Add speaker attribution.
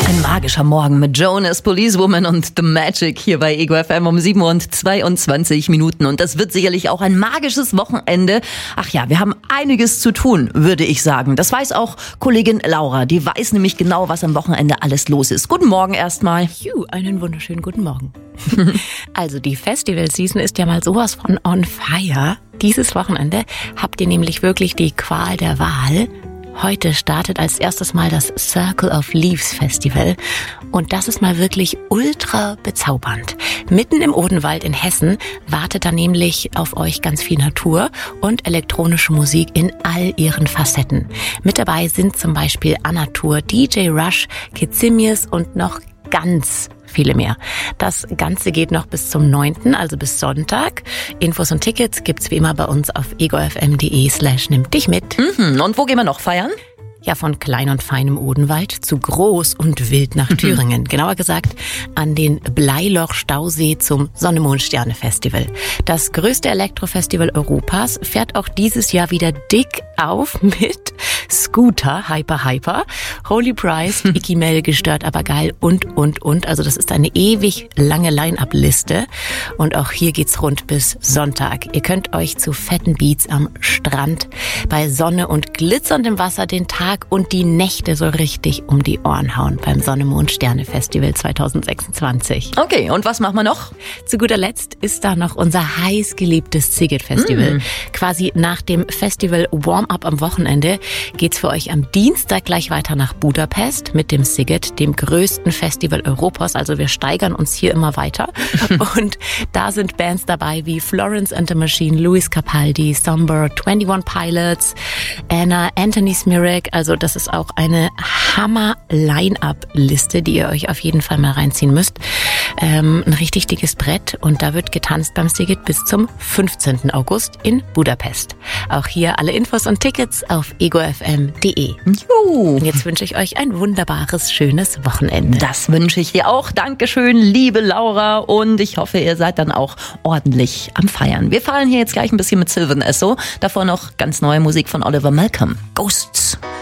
Speaker 1: Ein magischer Morgen mit Jonas, Policewoman und The Magic hier bei Ego FM um 7:22 und das wird sicherlich auch ein magisches Wochenende. Ach ja, wir haben einiges zu tun, würde ich sagen. Das weiß auch Kollegin Laura, die weiß nämlich genau, was am Wochenende alles los ist. Guten Morgen erstmal.
Speaker 2: Einen wunderschönen guten Morgen. Also die Festival-Season ist ja mal sowas von on fire. Dieses Wochenende habt ihr nämlich wirklich die Qual der Wahl. Heute startet als erstes mal das Circle of Leaves Festival und das ist mal wirklich ultra bezaubernd. Mitten im Odenwald in Hessen wartet da nämlich auf euch ganz viel Natur und elektronische Musik in all ihren Facetten. Mit dabei sind zum Beispiel Anatur, DJ Rush, Kitsimius und noch ganz viele mehr. Das Ganze geht noch bis zum 9., also bis Sonntag. Infos und Tickets gibt's wie immer bei uns auf egofm.de/nimmdichmit.
Speaker 1: Und wo gehen wir noch feiern?
Speaker 2: Ja, von klein und feinem Odenwald zu groß und wild nach Thüringen. Genauer gesagt an den Bleiloch-Stausee zum Sonne-Mond-Sterne-Festival. Das größte Elektrofestival Europas fährt auch dieses Jahr wieder dick auf mit Scooter, Hyper, Holy Price, Icky Mel, Gestört aber geil und. Also das ist eine ewig lange Line-Up-Liste. Und auch hier geht's rund bis Sonntag. Ihr könnt euch zu fetten Beats am Strand bei Sonne und glitzerndem Wasser den Tag und die Nächte so richtig um die Ohren hauen beim Sonne-Mond-Sterne-Festival 2026.
Speaker 1: Okay, und was machen wir noch?
Speaker 2: Zu guter Letzt ist da noch unser heiß geliebtes Sziget-Festival. Quasi nach dem Festival Warm-Up am Wochenende geht's für euch am Dienstag gleich weiter nach Budapest mit dem Sziget, dem größten Festival Europas. Also wir steigern uns hier immer weiter. Und da sind Bands dabei wie Florence and the Machine, Louis Capaldi, Somber, 21 Pilots, Anna, Anthony Smirek. Also das ist auch eine Hammer-Line-Up-Liste, die ihr euch auf jeden Fall mal reinziehen müsst. Ein richtig dickes Brett und da wird getanzt beim Sziget bis zum 15. August in Budapest. Auch hier alle Infos und Tickets auf egofm.de. Und jetzt wünsche ich euch ein wunderbares, schönes Wochenende.
Speaker 1: Das wünsche ich dir auch. Dankeschön, liebe Laura. Und ich hoffe, ihr seid dann auch ordentlich am Feiern. Wir fahren hier jetzt gleich ein bisschen mit Sylvan Esso. Davor noch ganz neue Musik von Oliver Malcolm. Ghosts.